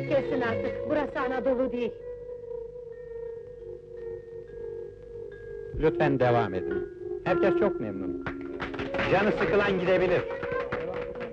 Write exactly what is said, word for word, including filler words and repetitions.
Kesin artık, burası Anadolu değil. Lütfen devam edin. Herkes çok memnun. Canı sıkılan gidebilir.